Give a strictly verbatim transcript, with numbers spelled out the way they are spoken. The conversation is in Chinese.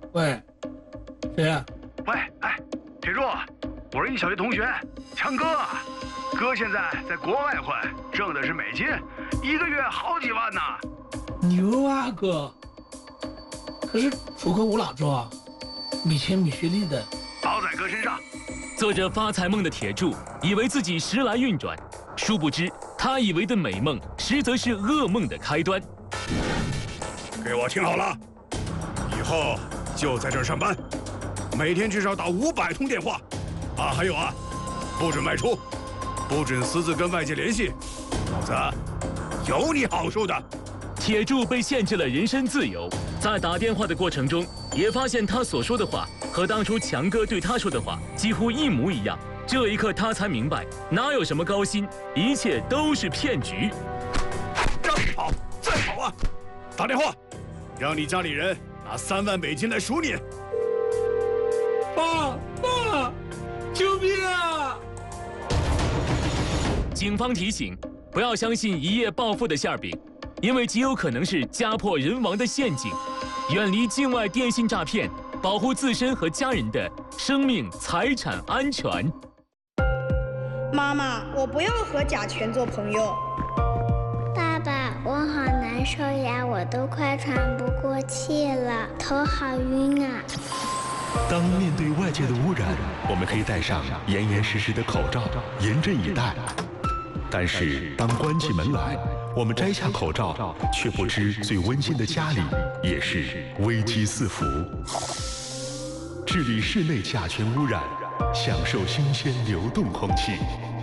喂，谁呀？ 喂，哎，铁柱，我是你小学同学，强哥。哥现在在国外混，挣的是美金，一个月好几万呢。 牛啊，哥！可是出口无老周啊，没钱没学历的。 包在哥身上。 做着发财梦的铁柱，以为自己时来运转，殊不知他以为的美梦，实则是噩梦的开端。 给我听好了，以后就在这儿上班，每天至少打五百通电话。啊，还有啊，不准外出，不准私自跟外界联系，否则有你好受的。 铁柱被限制了人身自由，在打电话的过程中，也发现他所说的话和当初强哥对他说的话几乎一模一样。这一刻，他才明白，哪有什么高薪，一切都是骗局。 让你跑，再跑啊！打电话，让你家里人拿三万美金来赎你。 爸爸，救命啊！ 警方提醒，不要相信一夜暴富的馅饼，因为极有可能是家破人亡的陷阱。远离境外电信诈骗，保护自身和家人的生命财产安全。 妈妈，我不要和甲醛做朋友。 爸爸，我好难受呀，我都快喘不过气了，头好晕啊。 当面对外界的污染，我们可以戴上严严实实的口罩，严阵以待。但是当关起门来，我们摘下口罩，却不知最温馨的家里也是危机四伏。治理室内甲醛污染，享受新鲜流动空气。